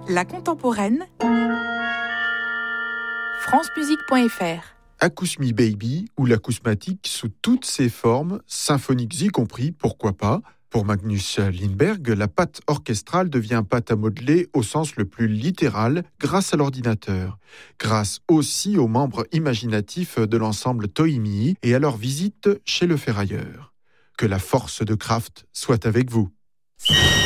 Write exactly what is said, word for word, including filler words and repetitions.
La contemporaine, francemusique point f r. Acousmi Baby ou l'acousmatique sous toutes ses formes, symphoniques y compris, pourquoi pas. Pour Magnus Lindberg, la pâte orchestrale devient pâte à modeler au sens le plus littéral grâce à l'ordinateur. Grâce aussi aux membres imaginatifs de l'ensemble Toimi et à leur visite chez le ferrailleur. Que la force de Kraft soit avec vous.